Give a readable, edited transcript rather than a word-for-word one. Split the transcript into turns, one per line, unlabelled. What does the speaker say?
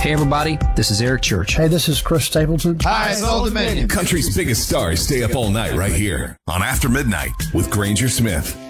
Hey, everybody, this is Eric Church.
Hey, this is Chris Stapleton.
Hi, it's Old Dominion.
Country's biggest stars stay up all night right here on After Midnight with Granger Smith.